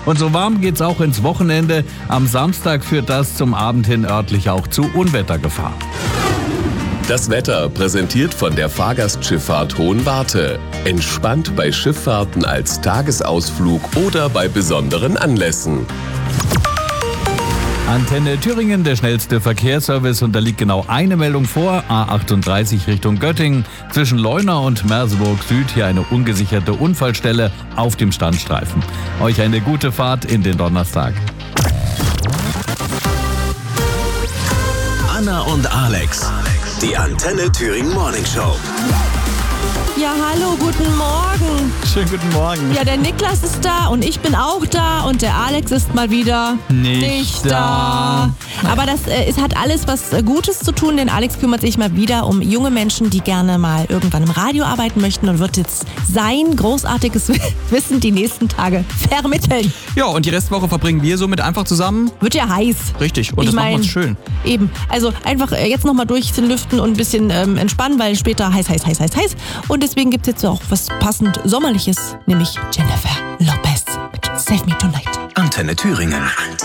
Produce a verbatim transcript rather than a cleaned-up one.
Und so warm geht's auch ins Wochenende. Am Samstag führt das zum Abend hin örtlich auch zu Unwettergefahr. Das Wetter präsentiert von der Fahrgastschifffahrt Hohenwarte. Entspannt bei Schifffahrten als Tagesausflug oder bei besonderen Anlässen. Antenne Thüringen, der schnellste Verkehrsservice, und da liegt genau eine Meldung vor. A achtunddreißig Richtung Göttingen. Zwischen Leuna und Merseburg Süd hier eine ungesicherte Unfallstelle auf dem Standstreifen. Euch eine gute Fahrt in den Donnerstag. Anna und Alex, die Antenne Thüringen Morning Show. Ja, hallo, guten Morgen. Schönen guten Morgen. Ja, der Niklas ist da und ich bin auch da und der Alex ist mal wieder Nicht nicht da. da. Aber das äh, es hat alles was äh, Gutes zu tun, denn Alex kümmert sich mal wieder um junge Menschen, die gerne mal irgendwann im Radio arbeiten möchten und wird jetzt sein großartiges Wissen die nächsten Tage vermitteln. Ja, und die Restwoche verbringen wir somit einfach zusammen. Wird ja heiß. Richtig, und Ich das machen wir mein- uns schön. Eben. Also einfach äh, jetzt nochmal durchlüften und ein bisschen ähm, entspannen, weil später heiß, heiß, heiß, heiß, heiß. Und deswegen gibt es jetzt auch was passend Sommerliches, nämlich Jennifer Lopez mit Save Me Tonight. Antenne Thüringen.